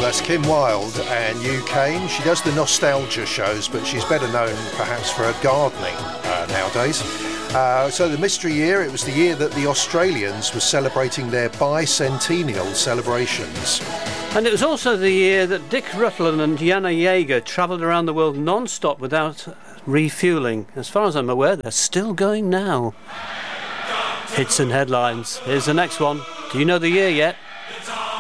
that's Kim Wilde and Hugh Kane. She does the nostalgia shows, but she's better known perhaps for her gardening nowadays. So the mystery year, it was the year that the Australians were celebrating their bicentennial celebrations. And it was also the year that Dick Rutland and Jana Jaeger travelled around the world non-stop without refuelling. As far as I'm aware, they're still going now. Hits and headlines. Here's the next one. Do you know the year yet?